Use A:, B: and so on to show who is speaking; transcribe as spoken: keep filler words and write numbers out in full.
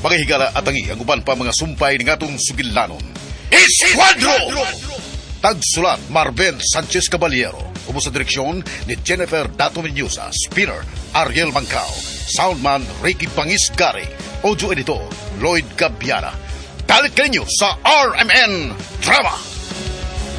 A: Mga higala at tangi ang uban pa mga sumpay ng atong sugilanon. Esquadro! Tagsulat Marben Sanchez Caballero. Umo sa direksyon ni Jennifer Dato Menyusa. Spinner Ariel Mancao. Soundman Ricky Pangis Gary. Audio editor Lloyd Gabiana. Balik kayo sa R M N Drama.